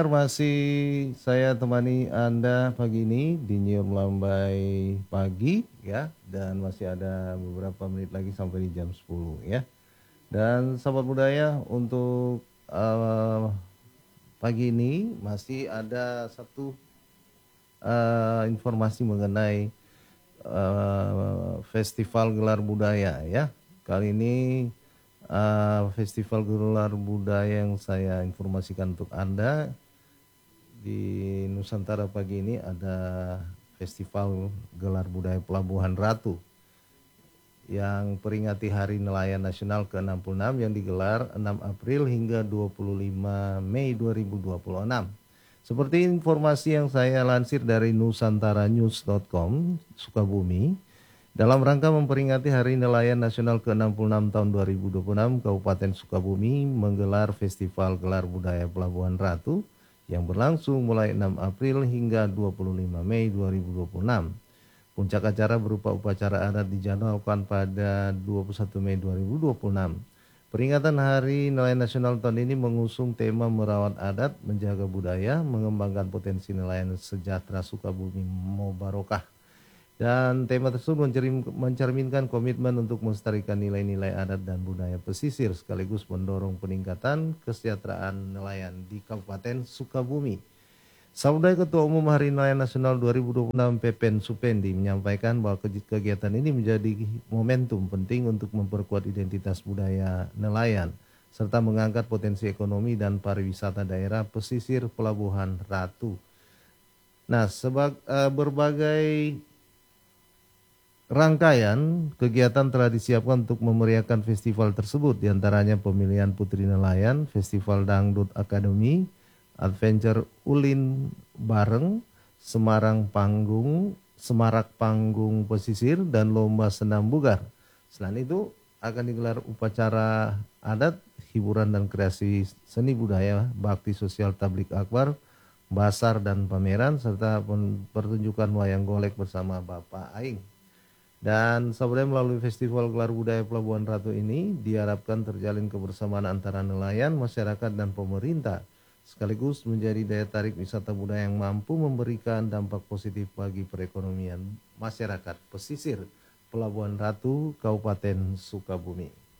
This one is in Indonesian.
Masih saya temani Anda pagi ini di New Melambai pagi ya, dan masih ada beberapa menit lagi sampai di jam 10 ya. Dan sahabat budaya untuk pagi ini masih ada satu informasi mengenai festival gelar budaya ya. Kali ini festival gelar budaya yang saya informasikan untuk Anda di Nusantara pagi ini ada Festival Gelar Budaya Pelabuhan Ratu yang peringati Hari Nelayan Nasional ke-66 yang digelar 6 April hingga 25 Mei 2026. Seperti informasi yang saya lansir dari nusantarannews.com Sukabumi, dalam rangka memperingati Hari Nelayan Nasional ke-66 tahun 2026, Kabupaten Sukabumi menggelar Festival Gelar Budaya Pelabuhan Ratu yang berlangsung mulai 6 April hingga 25 Mei 2026. Puncak acara berupa upacara adat dijadwalkan pada 21 Mei 2026. Peringatan Hari Nelayan Nasional tahun ini mengusung tema merawat adat, menjaga budaya, mengembangkan potensi nelayan sejahtera Sukabumi Mobarokah. Dan tema tersebut mencerminkan komitmen untuk melestarikan nilai-nilai adat dan budaya pesisir sekaligus mendorong peningkatan kesejahteraan nelayan di Kabupaten Sukabumi. Sabda Ketua Umum Hari Nelayan Nasional 2026 Pepen Supendi menyampaikan bahwa kegiatan ini menjadi momentum penting untuk memperkuat identitas budaya nelayan serta mengangkat potensi ekonomi dan pariwisata daerah pesisir Pelabuhan Ratu. Nah, berbagai rangkaian kegiatan telah disiapkan untuk memeriahkan festival tersebut, diantaranya pemilihan Putri Nelayan, Festival Dangdut Akademi, Adventure Ulin Bareng, Semarak Panggung Pesisir, dan Lomba Senam Bugar. Selain itu akan digelar upacara adat, hiburan dan kreasi seni budaya, bakti sosial tablik akbar, basar dan pameran, serta pertunjukan wayang golek bersama Bapak Aing. Dan sebenarnya melalui Festival Gelar Budaya Pelabuhan Ratu ini diharapkan terjalin kebersamaan antara nelayan, masyarakat, dan pemerintah, sekaligus menjadi daya tarik wisata budaya yang mampu memberikan dampak positif bagi perekonomian masyarakat pesisir Pelabuhan Ratu, Kabupaten Sukabumi.